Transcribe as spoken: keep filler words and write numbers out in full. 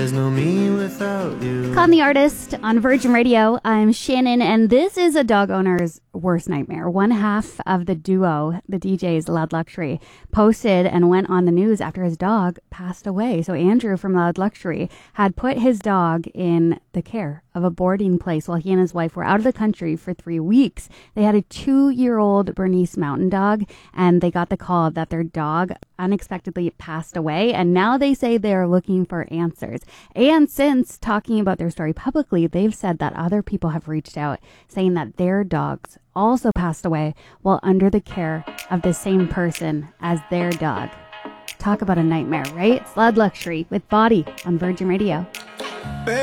There's no me without you. Con the Artist on Virgin Radio. I'm Shannon, and this is a dog owner's worst nightmare. One half of the duo, the D Js, Loud Luxury, posted and went on the news after his dog passed away. So Andrew from Loud Luxury had put his dog in the care of a boarding place while he and his wife were out of the country for three weeks. They had a two-year-old Bernese Mountain Dog, and they got the call that their dog unexpectedly passed away, and now they say they're looking for answers. And since talking about their story publicly, they've said that other people have reached out saying that their dogs also passed away while under the care of the same person as their dog. Talk about a nightmare, right? It's Loud Luxury with Body on Virgin Radio.